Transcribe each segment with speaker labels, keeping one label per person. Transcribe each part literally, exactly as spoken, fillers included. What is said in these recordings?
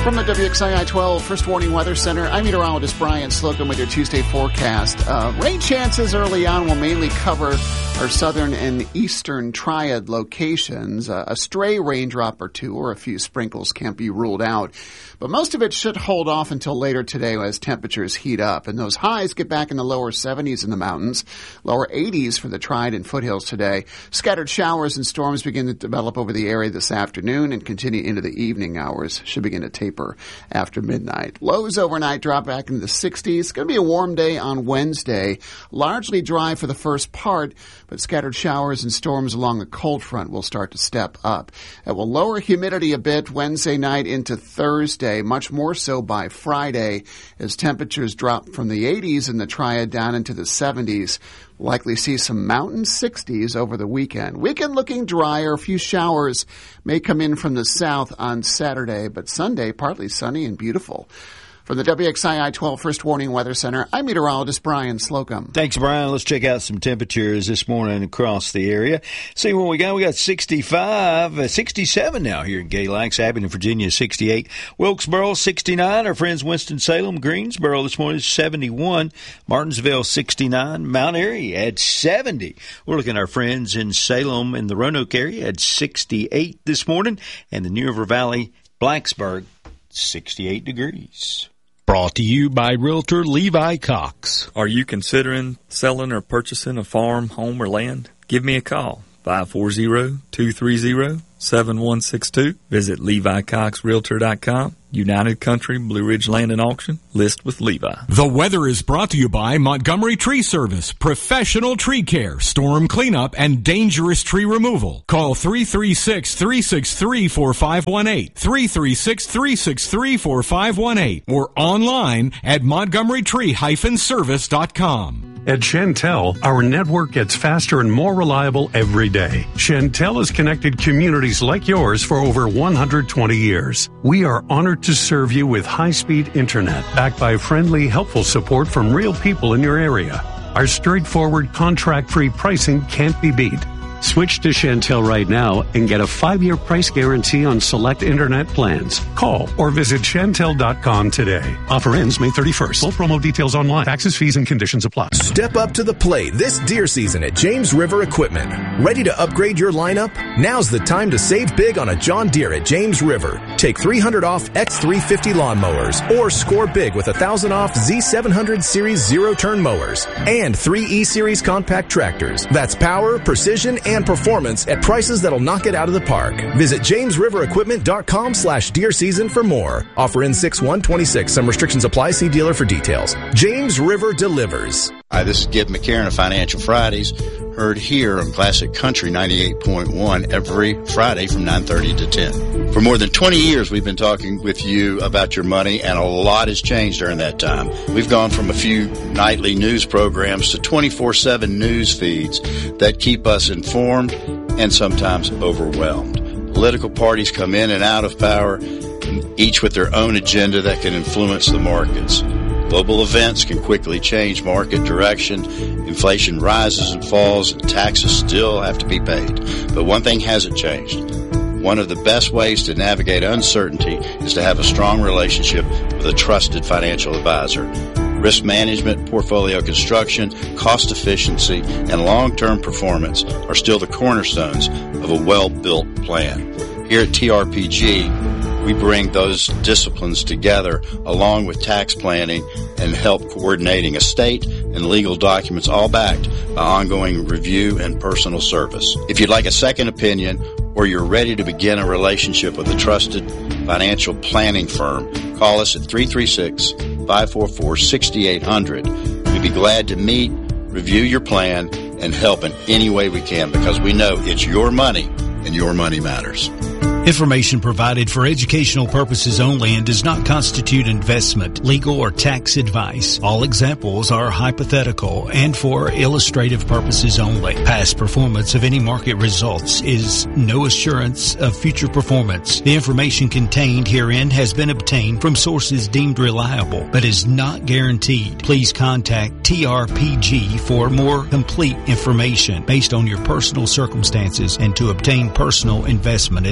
Speaker 1: From the W X I I twelve First Warning Weather Center, I'm meteorologist Brian Slocum with your Tuesday forecast. Uh, rain chances early on will mainly cover our southern and eastern triad locations. Uh, a stray raindrop or two or a few sprinkles can't be ruled out. But most of it should hold off until later today as temperatures heat up. And those highs get back in the lower seventies in the mountains, lower eighties for the triad and foothills today. Scattered showers and storms begin to develop over the area this afternoon and continue into the evening hours. Should begin to taper after midnight. Lows overnight drop back into the sixties. It's going to be a warm day on Wednesday. Largely dry for the first part, but scattered showers and storms along the cold front will start to step up. It will lower humidity a bit Wednesday night into Thursday, much more so by Friday as temperatures drop from the eighties in the triad down into the seventies. Likely see some mountain sixties over the weekend. Weekend looking drier. A few showers may come in from the south on Saturday, but Sunday partly sunny and beautiful. From the W X I I twelve First Warning Weather Center, I'm meteorologist Brian Slocum.
Speaker 2: Thanks, Brian. Let's check out some temperatures this morning across the area. See what we got. We got sixty-five, uh, sixty-seven now here in Galax, Abilene, Virginia, sixty-eight. Wilkesboro, sixty-nine. Our friends Winston-Salem, Greensboro this morning is seventy-one. Martinsville, sixty-nine. Mount Airy at seventy. We're looking at our friends in Salem in the Roanoke area at sixty-eight this morning. And the New River Valley, Blacksburg, sixty-eight degrees.
Speaker 3: Brought to you by Realtor Levi Cox.
Speaker 4: Are you considering selling or purchasing a farm, home, or land? Give me a call, five four zero, two three zero, seven one six two. Visit Levi Cox Realtor dot com. United Country Blue Ridge Land and Auction. List with Levi.
Speaker 3: The weather is brought to you by Montgomery Tree Service. Professional tree care, storm cleanup, and dangerous tree removal. Call three three six, three six three, four five one eight. three three six, three six three, four five one eight. Or online at montgomery tree dash service dot com.
Speaker 5: At Chantel, our network gets faster and more reliable every day. Chantel has connected communities like yours for over one hundred twenty years. We are honored to serve you with high-speed internet backed by friendly, helpful support from real people in your area. Our straightforward, contract-free pricing can't be beat. Switch to Chantel right now and get a five-year price guarantee on select internet plans. Call or visit Chantel dot com today. Offer ends May thirty-first. Full promo details online. Taxes, fees, and conditions apply.
Speaker 6: Step up to the plate this deer season at James River Equipment. Ready to upgrade your lineup? Now's the time to save big on a John Deere at James River. Take three hundred off X three fifty lawnmowers or score big with one thousand off Z seven hundred series zero-turn mowers and three E series compact tractors. That's power, precision, and performance at prices that'll knock it out of the park. Visit james river equipment dot com slash deer season for more. Offer in six one twenty-six. Some restrictions apply. See dealer for details. James River delivers.
Speaker 7: Hi, this is Gib McCarron of Financial Fridays, heard here on Classic Country ninety-eight point one every Friday from nine thirty to ten. For more than twenty years, we've been talking with you about your money, and a lot has changed during that time. We've gone from a few nightly news programs to twenty-four seven news feeds that keep us informed and sometimes overwhelmed. Political parties come in and out of power, each with their own agenda that can influence the markets. Global events can quickly change market direction. Inflation rises and falls, and taxes still have to be paid. But one thing hasn't changed. One of the best ways to navigate uncertainty is to have a strong relationship with a trusted financial advisor. Risk management, portfolio construction, cost efficiency, and long-term performance are still the cornerstones of a well-built plan. Here at T R P G, we bring those disciplines together along with tax planning and help coordinating estate and legal documents, all backed by ongoing review and personal service. If you'd like a second opinion or you're ready to begin a relationship with a trusted financial planning firm, call us at three three six, five four four, six eight zero zero. We'd be glad to meet, review your plan, and help in any way we can because we know it's your money and your money matters.
Speaker 8: Information provided for educational purposes only and does not constitute investment, legal, or tax advice. All examples are hypothetical and for illustrative purposes only. Past performance of any market results is no assurance of future performance. The information contained herein has been obtained from sources deemed reliable, but is not guaranteed. Please contact T R P G for more complete information based on your personal circumstances and to obtain personal investment advice.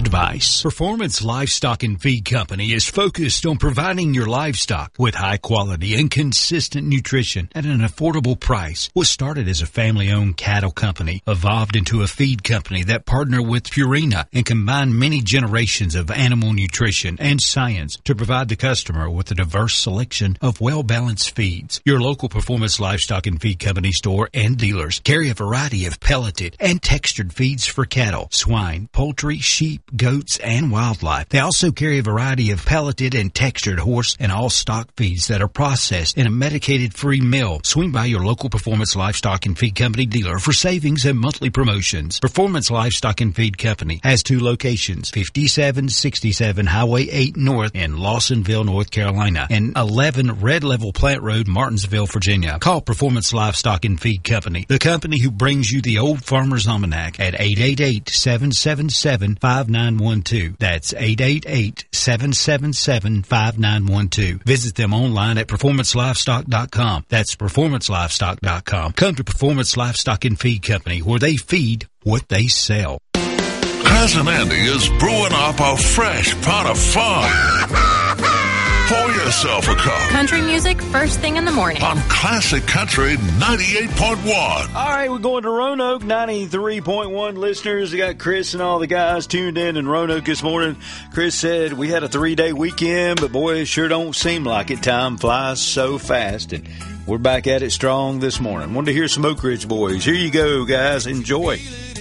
Speaker 8: price. Performance Livestock and Feed Company is focused on providing your livestock with high quality and consistent nutrition at an affordable price. Was started as a family-owned cattle company, evolved into a feed company that partnered with Purina and combined many generations of animal nutrition and science to provide the customer with a diverse selection of well-balanced feeds. Your local Performance Livestock and Feed Company store and dealers carry a variety of pelleted and textured feeds for cattle, swine, poultry, sheep, goats, and wildlife. They also carry a variety of pelleted and textured horse and all stock feeds that are processed in a medicated-free mill. Swing by your local Performance Livestock and Feed Company dealer for savings and monthly promotions. Performance Livestock and Feed Company has two locations, fifty-seven sixty-seven Highway eight North in Lawsonville, North Carolina, and eleven Red Level Plant Road, Martinsville, Virginia. Call Performance Livestock and Feed Company, the company who brings you the Old Farmer's Almanac, at eight eight eight, seven seven seven, five nine one two. That's eight eight eight, seven seven seven, five nine one two. Visit them online at performance livestock dot com. That's performance livestock dot com. Come to Performance Livestock and Feed Company, where they feed what they sell.
Speaker 9: Cousin Andy is brewing up a fresh pot of fun. Pour yourself a cup.
Speaker 10: Country music first thing in the morning.
Speaker 9: On Classic Country ninety-eight point one.
Speaker 2: All right, we're going to Roanoke, ninety-three point one listeners. We got Chris and all the guys tuned in in Roanoke this morning. Chris said we had a three-day weekend, but boy, it sure don't seem like it. Time flies so fast, and we're back at it strong this morning. Wanted to hear some Oak Ridge boys. Here you go, guys. Enjoy.